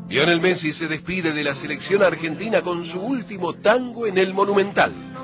Lionel Messi se despide de la selección argentina con su último tango en el Monumental.